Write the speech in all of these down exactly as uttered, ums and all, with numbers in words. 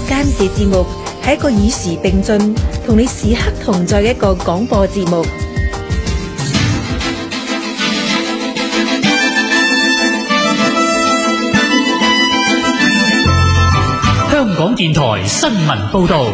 間視節目係一個與時並進、同你時刻同在嘅一個廣播節目。 香港電台新聞報道。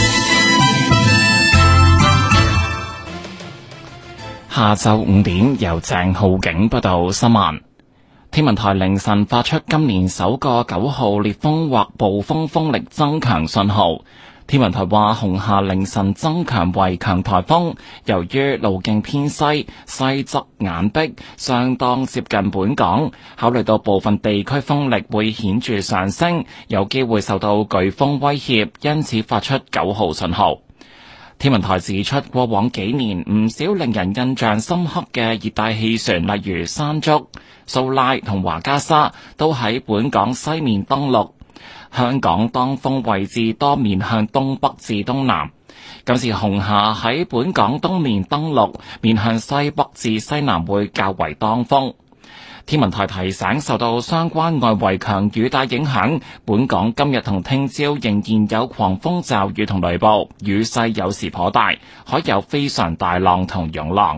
下晝五點，由鄭浩景報道新聞。天文台凌晨發出今年首個九號烈風或暴風風力增強信號。天文台話，紅霞凌晨增強為強颱風，由於路徑偏西，西側眼壁相當接近本港，考慮到部分地區風力會顯著上升，有機會受到颶風威脅，因此發出九號信號。天文台指出，過往幾年唔少令人印象深刻嘅熱帶氣旋，例如山竹、蘇拉同華加莎，都喺本港西面登陸。香港當風位置多面向東北至東南，今次紅霞喺本港東面登陸，面向西北至西南會較為當風。天文台提醒，受到相關外圍強雨帶影響，本港今日同聽朝仍然有狂風驟雨同雷暴，雨勢有時頗大，海有非常大浪同湧浪。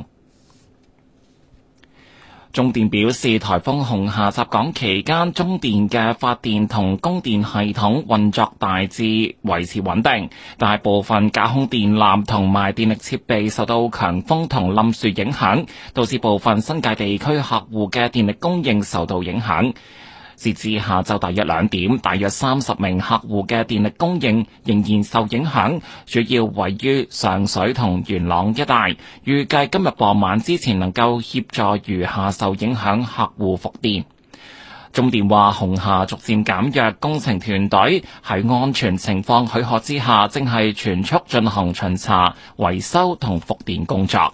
中電表示，颱風紅霞襲港期間，中電嘅發電同供電系統運作大致維持穩定，但部分架空電纜同埋電力設備受到強風同冧樹影響，導致部分新界地區客戶嘅電力供應受到影響。截至下晝大約兩點，大約三十名客戶嘅電力供應仍然受影響，主要位於上水同元朗一帶。預計今日傍晚之前能夠協助餘下受影響客戶復電。中電話，紅霞逐漸減弱，工程團隊喺安全情況許可之下，正係全速進行巡查、維修同復電工作。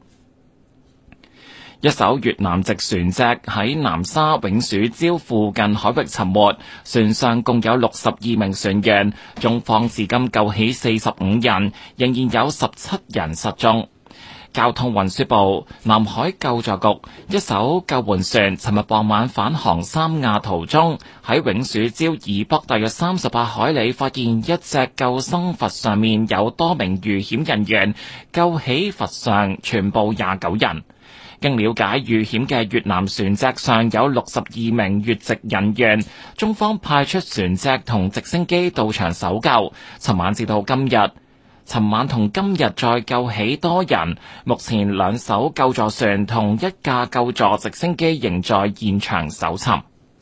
一艘越南籍船隻喺南沙永暑礁附近海域沉沒，船上共有六十二名船員，中方至今救起四十五人，仍然有十七人失蹤。交通運輸部南海救助局一艘救援船尋日傍晚返航三亞途中，喺永暑礁以北大約三十八海里發現一隻救生筏，上面有多名遇險人員，救起筏上全部廿九人。經了解，遇險嘅越南船隻上有六十二名越籍人員，中方派出船隻同直升機到場搜救。尋晚至到今日，尋晚同今日再救起多人。目前兩艘救助船同一架救助直升機仍在現場搜尋。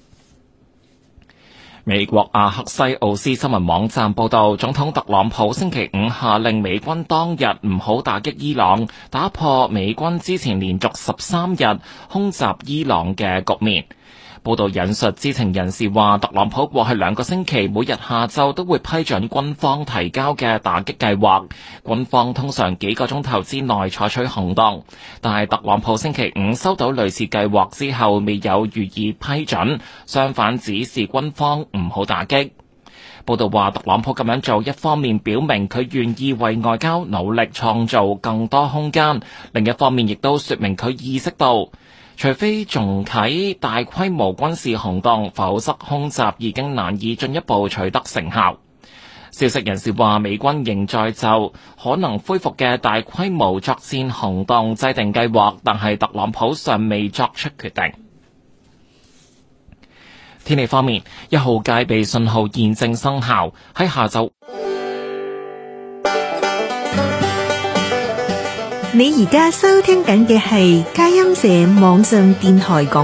美國阿克西奧斯新聞網站報道，總統特朗普星期五下令美軍當日唔好打擊伊朗，打破美軍之前連續十三日空襲伊朗嘅局面。報道引述知情人士話，特朗普過去兩個星期每日下晝都會批准軍方提交嘅打擊計劃，軍方通常幾個鐘頭之內採取行動，但係特朗普星期五收到類似計劃之後未有予以批准，相反指示軍方唔好打擊。報道話，特朗普咁樣做一方面表明佢願意為外交努力創造更多空間，另一方面亦都說明佢意識到除非重啟大規模軍事行動，否則空襲已經難以進一步取得成效。消息人士話，美軍仍在就可能恢復嘅大規模作戰行動制定計劃，但係特朗普尚未作出決定。天氣方面，一號戒備信號現正生效，喺下晝。 你而家收聽緊嘅係佳音社網上電台講